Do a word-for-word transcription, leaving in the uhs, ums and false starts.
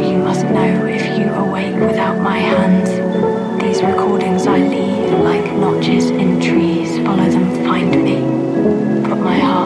you must know if you awake without my hands. These recordings I leave like notches in trees. Follow them, find me. Put my heart